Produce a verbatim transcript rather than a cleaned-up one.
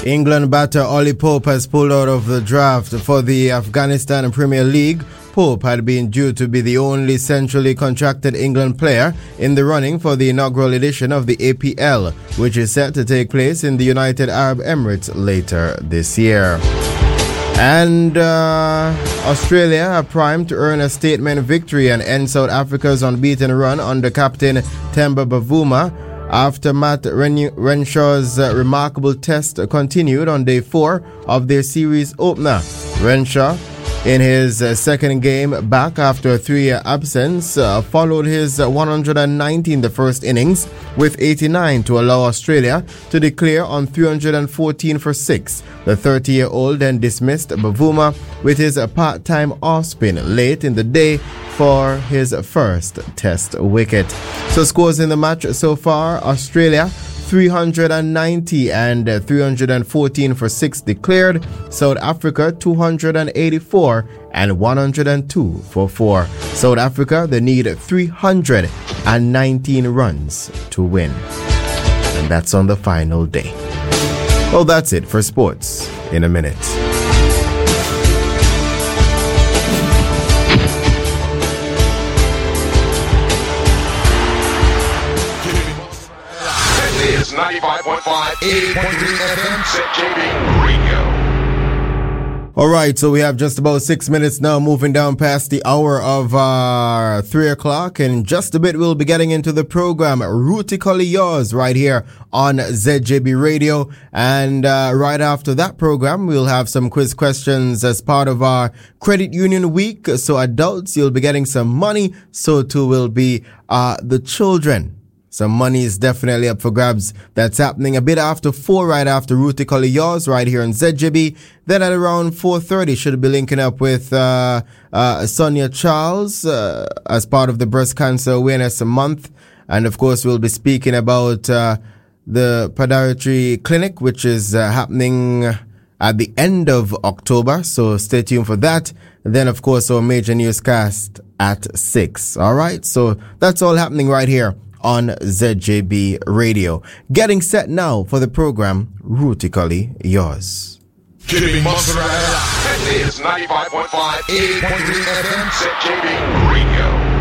England batter Ollie Pope has pulled out of the draft for the Afghanistan Premier League. Pope had been due to be the only centrally contracted England player in the running for the inaugural edition of the A P L, which is set to take place in the United Arab Emirates later this year. And uh, Australia are primed to earn a statement victory and end South Africa's unbeaten run under captain Temba Bavuma after Matt Ren- Renshaw's uh, remarkable test continued on day four of their series opener. Renshaw, in his uh, second game back after a three-year absence, uh, followed his uh, one hundred nineteen the first innings with eighty-nine to allow Australia to declare on three hundred fourteen for six. The thirty-year-old then dismissed Bavuma with his uh, part-time off-spin late in the day for his first test wicket. So scores in the match so far: Australia three hundred ninety and three hundred fourteen for six declared. South Africa two hundred eighty-four and one hundred two for four. South Africa, they need three hundred nineteen runs to win. And that's on the final day. Well, that's it for sports in a minute. ninety-five point five, eighty point three F M, Z J B Radio. All right, so we have just about six minutes now, moving down past the hour of uh, three o'clock. In just a bit, we'll be getting into the program Rootically Yours right here on Z J B Radio. And uh, right after that program, we'll have some quiz questions as part of our Credit Union Week. So adults, you'll be getting some money. So too will be uh, the children. Some money is definitely up for grabs. That's happening a bit after four, right after Rootically Yours, right here on Z J B. Then at around four thirty, should be linking up with uh, uh, Sonia Charles uh, as part of the Breast Cancer Awareness Month. And of course, we'll be speaking about uh, the podiatry clinic, which is uh, happening at the end of October. So stay tuned for that. Then, of course, our major newscast at six. All right. So that's all happening right here on Z J B Radio. Getting set now for the program Rootically Yours. Keeping mozzarella. This is ninety-five point five, eighty point three F M, Z J B Radio.